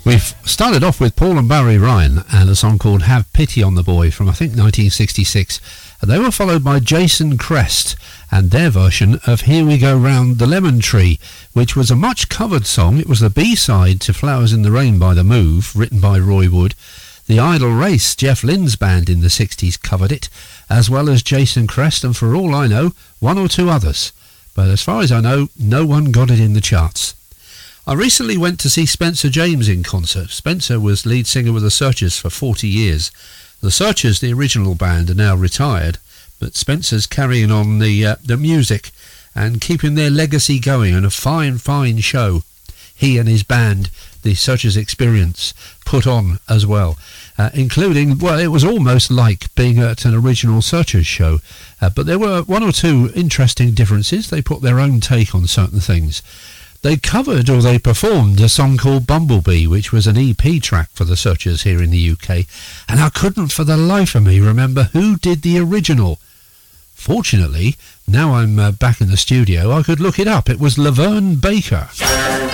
We've started off with Paul and Barry Ryan and a song called Have Pity on the Boy from I think 1966. And they were followed by Jason Crest and their version of Here We Go Round the Lemon Tree, which was a much covered song. It was the B-side to Flowers in the Rain by The Move, written by Roy Wood. The Idle Race, Jeff Lynne's band in the 60s, covered it, as well as Jason Crest and, for all I know, one or two others. But as far as I know, no one got it in the charts. I recently went to see Spencer James in concert. Spencer was lead singer with The Searchers for 40 years. The Searchers, the original band, are now retired, but Spencer's carrying on the music and keeping their legacy going, and a fine, fine show he and his band, the Searchers Experience, put on as well, including, well, it was almost like being at an original Searchers show, but there were one or two interesting differences. They put their own take on certain things. They covered, or they performed, a song called Bumblebee, which was an EP track for the Searchers here in the UK, and I couldn't for the life of me remember who did the original. Fortunately, now I'm back in the studio, I could look it up. It was Laverne Baker.